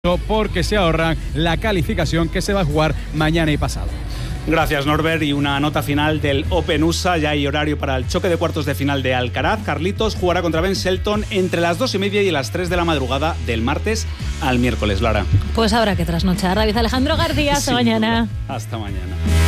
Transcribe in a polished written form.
porque se ahorran la calificación que se va a jugar mañana y pasado. Gracias, Norbert. Y una nota final del Open USA. Ya hay horario para el choque de cuartos de final de Alcaraz. Carlitos jugará contra Ben Shelton entre las 2:30 y las 3 de la madrugada del martes al miércoles, Lara. Pues habrá que trasnochar. David Alejandro García, hasta mañana. Hasta mañana.